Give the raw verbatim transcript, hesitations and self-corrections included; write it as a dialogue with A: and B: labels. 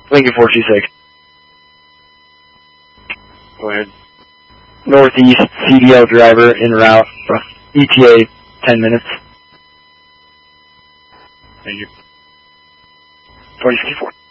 A: Lincoln four two six.
B: Go ahead.
A: Northeast, C D L driver en route. E T A, ten minutes.
B: Thank you.
A: twenty fifty-four.